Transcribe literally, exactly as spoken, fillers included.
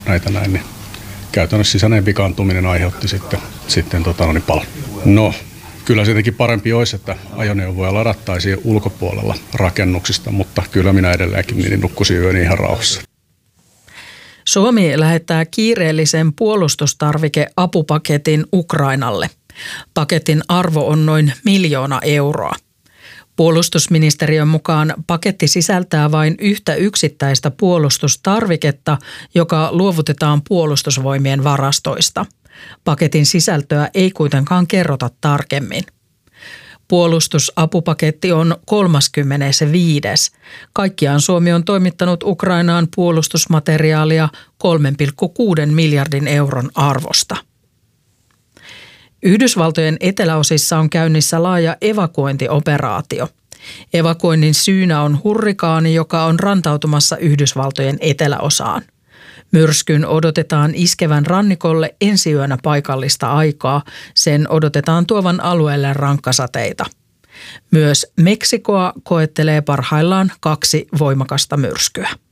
näitä näin, niin käytännössä sisäinen vikaantuminen aiheutti sitten, sitten tota, no niin palon. No, kyllä se jotenkin parempi olisi, että ajoneuvoja ladattaisiin ulkopuolella rakennuksista, mutta kyllä minä edelleenkin niin nukkusin yöni ihan rauhassa. Suomi lähettää kiireellisen puolustustarvike-apupaketin Ukrainalle. Paketin arvo on noin miljoona euroa. Puolustusministeriön mukaan paketti sisältää vain yhtä yksittäistä puolustustarviketta, joka luovutetaan puolustusvoimien varastoista. Paketin sisältöä ei kuitenkaan kerrota tarkemmin. Puolustusapupaketti on kolmaskymmenesviides. Kaikkiaan Suomi on toimittanut Ukrainaan puolustusmateriaalia kolme pilkku kuusi miljardin euron arvosta. Yhdysvaltojen eteläosissa on käynnissä laaja evakuointioperaatio. Evakuoinnin syynä on hurrikaani, joka on rantautumassa Yhdysvaltojen eteläosaan. Myrskyn odotetaan iskevän rannikolle ensi yönä paikallista aikaa. Sen odotetaan tuovan alueelle rankkasateita. Myös Meksikoa koettelee parhaillaan kaksi voimakasta myrskyä.